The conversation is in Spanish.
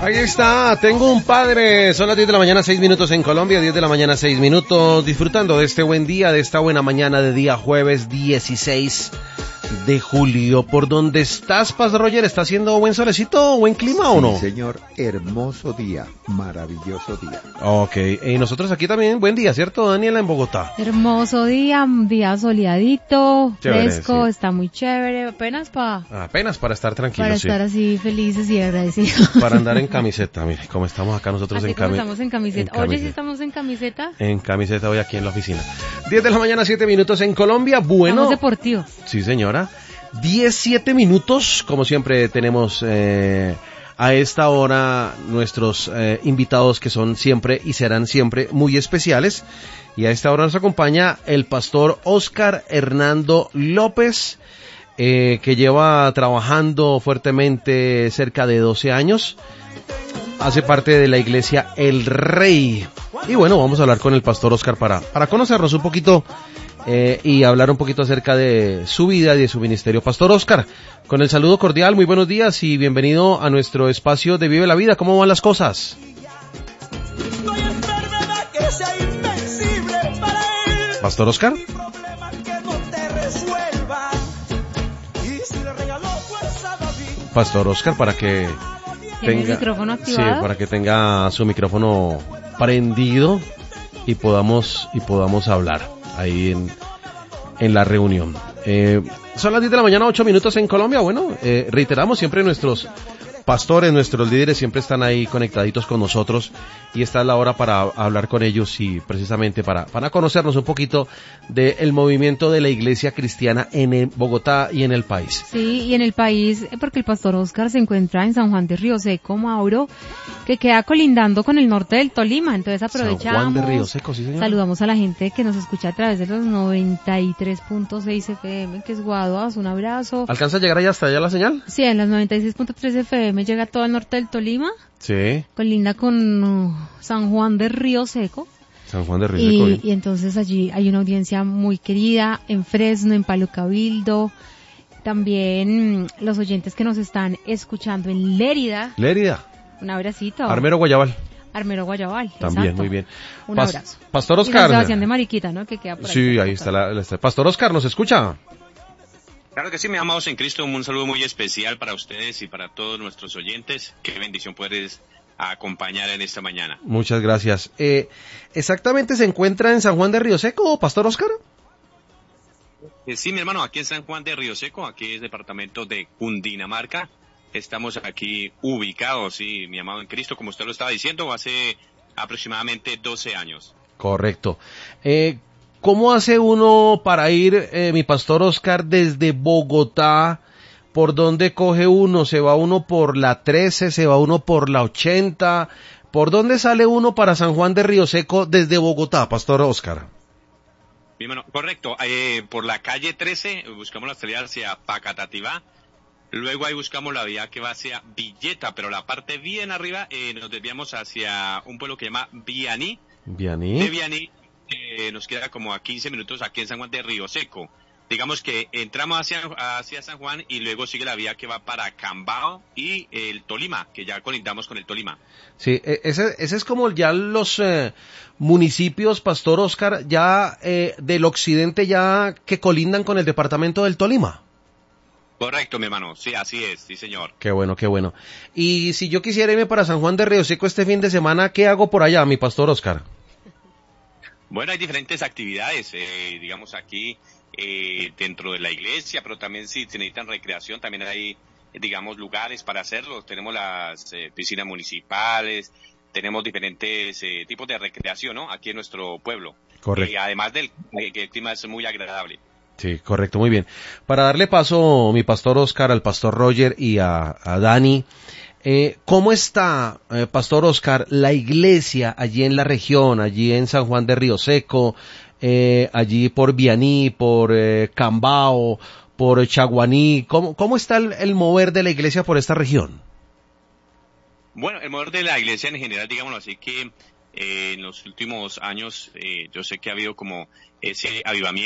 Ahí está, tengo un padre, son las 10 de la mañana, 6 minutos en Colombia, 10 de la mañana, 6 minutos, disfrutando de este buen día, de esta buena mañana de día jueves 16 de julio. ¿Por dónde estás, Pastor Roger? ¿Está haciendo buen solecito, buen clima o no? Sí, señor, hermoso día, maravilloso día. Ok, y nosotros aquí también, buen día, ¿cierto, Daniela, en Bogotá? Hermoso día, un día soleadito, Chévere, fresco, sí. Está muy chévere, apenas para estar tranquilos, para sí. estar así felices y agradecidos. Para andar en camiseta, mire, como estamos acá nosotros Así en como camiseta. estamos en camiseta. Oye, ¿sí estamos en camiseta? En camiseta hoy aquí en la oficina. 10 de la mañana, 7 minutos en Colombia. Bueno. Estamos deportivos. Sí, señora. 17 minutos. Como siempre tenemos a esta hora nuestros invitados que son siempre y serán siempre muy especiales. Y a esta hora nos acompaña el pastor Óscar Hernando López, que lleva trabajando fuertemente cerca de 12 años. Hace parte de la iglesia El Rey. Y bueno, vamos a hablar con el pastor Óscar para conocernos un poquito y hablar un poquito acerca de su vida y de su ministerio. Pastor Óscar, con el saludo cordial, muy buenos días y bienvenido a nuestro espacio de Vive la Vida. ¿Cómo van las cosas? Pastor Óscar. Pastor Óscar, para que ¿Tiene el micrófono activado? Sí, para que tenga su micrófono prendido y podamos hablar ahí en la reunión. Son las 10 de la mañana, 8 minutos en Colombia. Bueno, reiteramos, siempre nuestros pastores, nuestros líderes siempre están ahí conectaditos con nosotros y esta es la hora para hablar con ellos y precisamente para conocernos un poquito del movimiento de la iglesia cristiana en Bogotá y en el país. Sí, y en el país, porque el pastor Óscar se encuentra en San Juan de Río Seco, Mauro, que queda colindando con el norte del Tolima, entonces aprovechamos. San Juan de Río Seco, sí señor. Saludamos a la gente que nos escucha a través de los 93.6 FM, que es Guaduas, un abrazo. ¿Alcanza a llegar allá hasta allá la señal? Sí, en las 96.3 FM llega todo el norte del Tolima. Sí. Colinda con San Juan de Río Seco. San Juan de Río Seco. Y entonces allí hay una audiencia muy querida en Fresno, en Palo Cabildo. También los oyentes que nos están escuchando en Lérida. Lérida. Un abracito. Armero Guayabal. Armero Guayabal. También, exacto. muy bien. Un abrazo. Pastor Y Óscar. San Sebastián de Mariquita, ¿no? Que queda por ahí. Sí, ahí está Pastor Óscar, ¿nos escucha? Claro que sí, mis amados en Cristo, un saludo muy especial para ustedes y para todos nuestros oyentes. Qué bendición poderles acompañar en esta mañana. Muchas gracias. ¿Exactamente se encuentra en San Juan de Río Seco, Pastor Óscar? Sí, mi hermano, aquí en San Juan de Río Seco, aquí es departamento de Cundinamarca. Estamos aquí ubicados, sí, mi amado en Cristo, como usted lo estaba diciendo, hace aproximadamente 12 años. Correcto. ¿Cómo hace uno para ir, mi pastor Óscar, desde Bogotá? ¿Por dónde coge uno? ¿Se va uno por la 13? ¿Se va uno por la 80? ¿Por dónde sale uno para San Juan de Río Seco desde Bogotá, pastor Óscar? Mi hermano, correcto. Por la calle 13 buscamos la salida hacia Pacatativá. Luego ahí buscamos la vía que va hacia Villeta, pero la parte bien arriba nos desviamos hacia un pueblo que se llama Vianí. ¿Vianí? De Vianí nos queda como a 15 minutos aquí en San Juan de Río Seco. Digamos que entramos hacia San Juan y luego sigue la vía que va para Cambao y el Tolima, que ya colindamos con el Tolima. Sí, ese es como ya los municipios, pastor Óscar, ya del occidente ya que colindan con el departamento del Tolima. Correcto, mi hermano. Sí, así es. Sí, señor. Qué bueno, qué bueno. Y si yo quisiera irme para San Juan de Río Seco este fin de semana, ¿qué hago por allá, mi pastor Óscar? Bueno, hay diferentes actividades, digamos aquí dentro de la iglesia, pero también si se necesitan recreación, también hay, digamos, lugares para hacerlo. Tenemos las piscinas municipales, tenemos diferentes tipos de recreación, ¿no? Aquí en nuestro pueblo. Correcto. Además del que el clima es muy agradable. Sí, correcto, muy bien. Para darle paso, mi pastor Óscar, al pastor Roger y a Dani, ¿cómo está, pastor Óscar, la iglesia allí en la región, allí en San Juan de Río Seco, allí por Vianí, por Cambao, por Chaguaní? ¿Cómo está el mover de la iglesia por esta región? Bueno, el mover de la iglesia en general, digámoslo así, que en los últimos años yo sé que ha habido como ese avivamiento